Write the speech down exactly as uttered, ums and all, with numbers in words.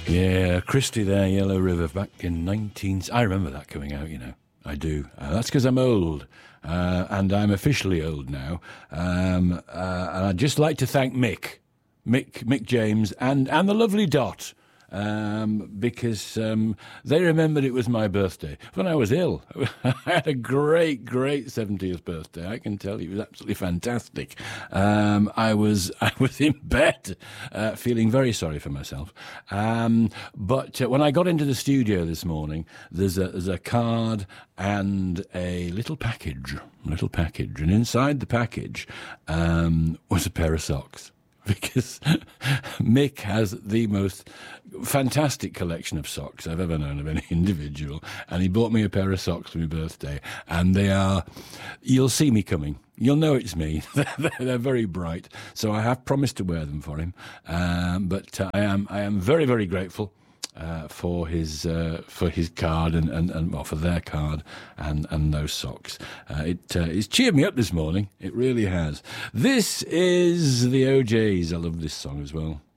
Yeah, Christie there, Yellow River, back in nineteen... I remember that coming out, you know. I do. Uh, that's because I'm old, uh, and I'm officially old now. Um, uh, and I'd just like to thank Mick, Mick, Mick James, and, and the lovely Dot, um, because um, they remembered it was my birthday when I was ill. I had a great, great seventieth birthday. I can tell you, it was absolutely fantastic. Um, I was I was in bed, uh, feeling very sorry for myself. Um, but uh, when I got into the studio this morning, there's a there's a card and a little package, little package, and inside the package um, was a pair of socks. Because Mick has the most fantastic collection of socks I've ever known of any individual. And he bought me a pair of socks for my birthday. And they are, you'll see me coming. You'll know it's me. They're very bright. So I have promised to wear them for him. Um, but uh, I am I am very, very grateful. Uh, for his uh, for his card and, and, and well, for their card and, and those socks. Uh, it uh, it's cheered me up this morning. It really has. This is the O Js. I love this song as well.